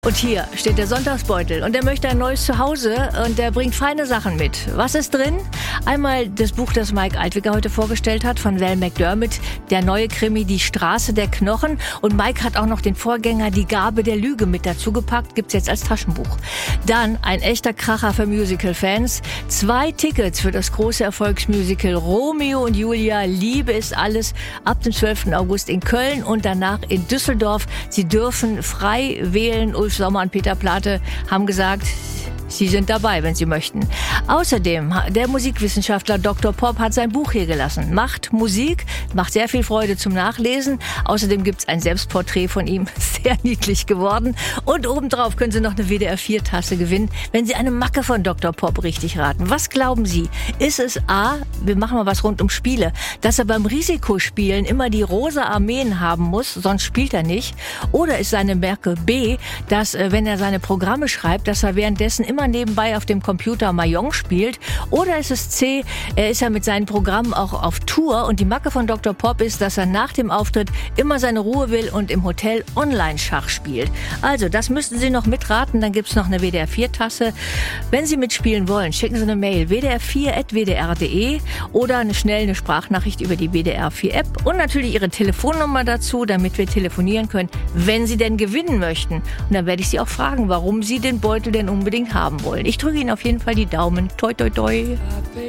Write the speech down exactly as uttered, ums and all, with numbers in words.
Und hier steht der Sonntagsbeutel und er möchte ein neues Zuhause und er bringt feine Sachen mit. Was ist drin? Einmal das Buch, das Mike Altwicker heute vorgestellt hat, von Val McDermid, der neue Krimi Die Straße der Knochen. Und Mike hat auch noch den Vorgänger Die Gabe der Lüge mit dazu gepackt, gibt's jetzt als Taschenbuch. Dann ein echter Kracher für Musical-Fans. Zwei Tickets für das große Erfolgsmusical Romeo und Julia, Liebe ist alles, ab dem zwölften August in Köln und danach in Düsseldorf. Sie dürfen frei wählen. Ulf Sommer und Peter Plate haben gesagt, Sie sind dabei, wenn Sie möchten. Außerdem, der Musikwissenschaftler Doktor Pop hat sein Buch hier gelassen. Macht Musik, macht sehr viel Freude zum Nachlesen. Außerdem gibt's ein Selbstporträt von ihm, sehr niedlich geworden. Und obendrauf können Sie noch eine W D R vier Tasse gewinnen, wenn Sie eine Macke von Doktor Pop richtig raten. Was glauben Sie? Ist es A, wir machen mal was rund um Spiele, dass er beim Risikospielen immer die rosa Armeen haben muss, sonst spielt er nicht? Oder ist seine Merke B, dass, wenn er seine Programme schreibt, dass er währenddessen immer nebenbei auf dem Computer Mahjong spielt? Oder ist es C, er ist ja mit seinen Programmen auch auf Tour und die Macke von Doktor Pop ist, dass er nach dem Auftritt immer seine Ruhe will und im Hotel Online-Schach spielt. Also, das müssten Sie noch mitraten, dann gibt's noch eine W D R vier Tasse. Wenn Sie mitspielen wollen, schicken Sie eine Mail w d r vier at w d r punkt d e oder eine schnell eine Sprachnachricht über die W D R vier App und natürlich Ihre Telefonnummer dazu, damit wir telefonieren können, wenn Sie denn gewinnen möchten. Und dann werde ich Sie auch fragen, warum Sie den Beutel denn unbedingt haben wollen. Ich drücke Ihnen auf jeden Fall die Daumen. Toi, toi, toi.